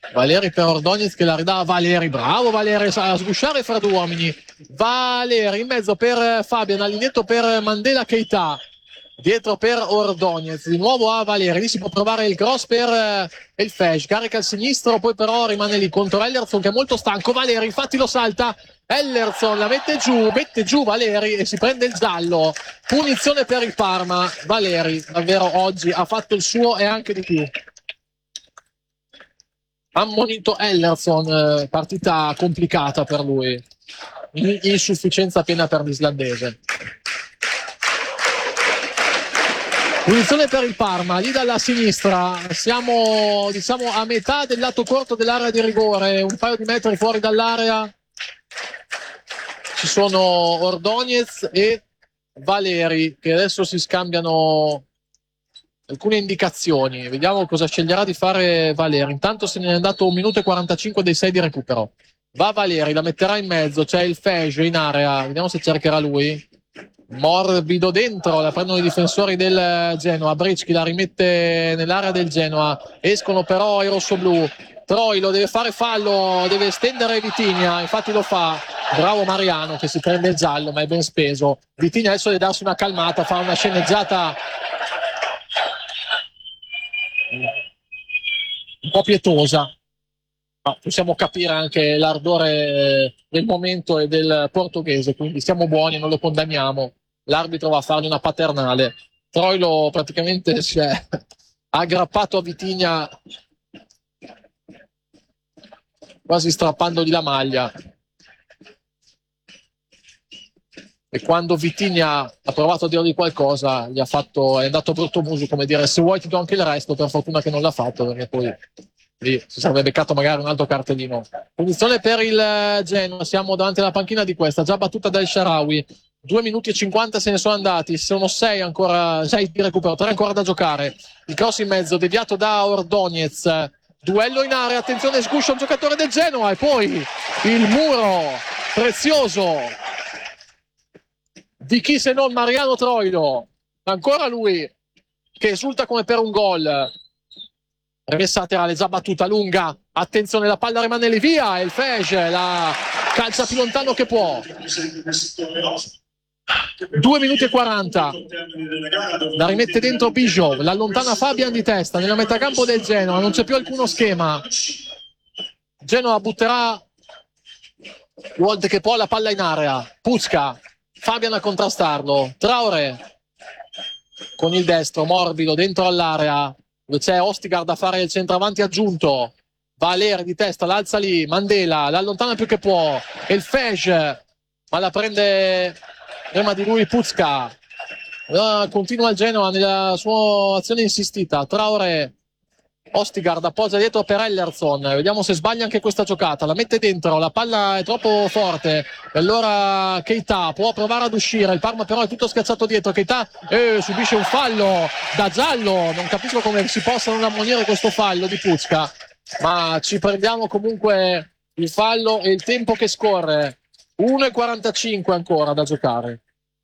Valeri per Ordonez che la ridà a Valeri, bravo Valeri a sgusciare fra due uomini. Valeri in mezzo per Fabian, all'indietro per Mandela Keita, dietro per Ordonez, di nuovo a Valeri, lì si può provare il cross per il Fesh, carica il sinistro, poi però rimane lì contro Ellerson che è molto stanco. Valeri infatti lo salta, Ellerson la mette giù Valeri e si prende il giallo. Punizione per il Parma. Valeri davvero oggi ha fatto il suo e anche di più. Ammonito Ellerson, partita complicata per lui, insufficienza piena per l'islandese. Punizione per il Parma, lì dalla sinistra, siamo diciamo a metà del lato corto dell'area di rigore, un paio di metri fuori dall'area ci sono Ordonez e Valeri che adesso si scambiano alcune indicazioni, vediamo cosa sceglierà di fare Valeri. Intanto se ne è andato 1 minuto e 45 dei 6 di recupero. Va Valeri, la metterà in mezzo, c'è il Feige in area, vediamo se cercherà lui. Morbido dentro, la prendono i difensori del Genoa. Bricchi la rimette nell'area del Genoa, escono però i rossoblù. Troilo deve fare fallo, deve stendere Vitinha, infatti lo fa. Bravo Mariano che si prende il giallo, ma è ben speso. Vitinha adesso deve darsi una calmata, fa una sceneggiata un po' pietosa, ma possiamo capire anche l'ardore del momento e del portoghese, quindi siamo buoni, non lo condanniamo. L'arbitro va a fargli una paternale. Troilo praticamente si è aggrappato a Vitinha quasi strappandogli la maglia, e quando Vitinha ha provato a dirgli qualcosa gli ha fatto, è andato brutto muso, come dire se vuoi ti do anche il resto. Per fortuna che non l'ha fatto, perché poi lì si sarebbe beccato magari un altro cartellino. Punizione per il Genoa, siamo davanti alla panchina di questa, già battuta dal Shaarawy. 2 minuti e 50 se ne sono andati, sono 6 ancora, 6 di recupero, 3 ancora da giocare. Il cross in mezzo, deviato da Ordonez, duello in area, attenzione, sguscia un giocatore del Genoa e poi il muro prezioso di chi se non Mariano Troilo, ancora lui che esulta come per un gol. Rimessa laterale già battuta lunga, attenzione, la palla rimane lì, via, e il Feige la calcia più lontano che può. 2 minuti e 40, la rimette dentro Bijov, la allontana Fabian di testa nella metacampo del Genoa, non c'è più alcuno schema. Genoa butterà più volte che può la palla in area, Pucca, Fabian a contrastarlo, Traoré con il destro, morbido dentro all'area dove c'è Ostigard a fare il centravanti aggiunto. Valeri di testa, l'alza lì, Mandela la allontana più che può, e il Feige, ma la prende prima di lui Pucca. Continua il Genoa nella sua azione insistita. Traoré, Ostigard appoggia dietro per Ellerson, vediamo se sbaglia anche questa giocata, la mette dentro, la palla è troppo forte e allora Keita può provare ad uscire, il Parma però è tutto schiacciato dietro. Keita subisce un fallo da giallo, non capisco come si possa non ammonire questo fallo di Pucca, ma ci prendiamo comunque il fallo e il tempo che scorre. 1:45 ancora da giocare,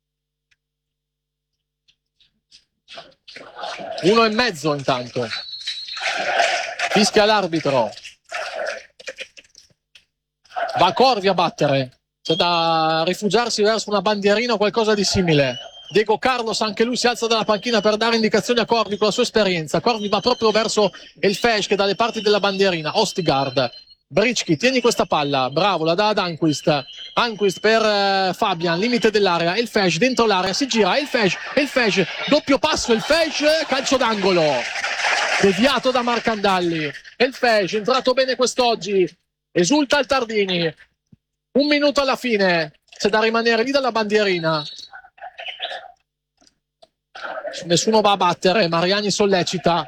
1:30 intanto. Fischia l'arbitro, va Corvi a battere, c'è da rifugiarsi verso una bandierina o qualcosa di simile. Diego Carlos anche lui si alza dalla panchina per dare indicazioni a Corvi con la sua esperienza. Corvi va proprio verso il Fesh che dalle parti della bandierina. Ostigard, Bricchi, tieni questa palla, bravo, la dà ad Anquist per Fabian, limite dell'area, il Fesh dentro l'area, si gira, il Fesh, doppio passo, il Fesh, calcio d'angolo deviato da Marcandalli, e il Fesh entrato bene quest'oggi, esulta il Tardini. 1 minuto alla fine, c'è da rimanere lì dalla bandierina, nessuno va a battere, Mariani sollecita.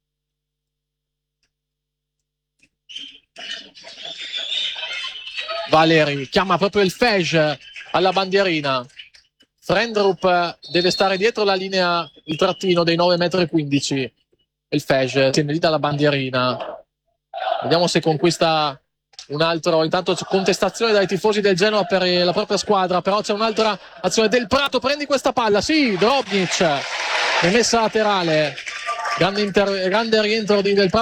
Valeri chiama proprio il Fesh alla bandierina. Frendrup deve stare dietro la linea, il trattino dei 9,15 m. Il Fesh tiene lì dalla bandierina. Vediamo se conquista un altro. Intanto contestazione dai tifosi del Genoa per la propria squadra, però c'è un'altra azione del Prato. Prendi questa palla, sì, Drobnic, rimessa laterale, grande rientro del Prato.